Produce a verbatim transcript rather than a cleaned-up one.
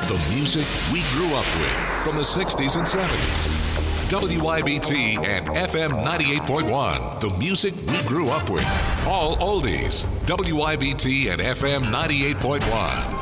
The music we grew up with from the sixties and seventies. W I B T and F M ninety-eight point one. The music we grew up with. All oldies. W I B T and F M ninety-eight point one.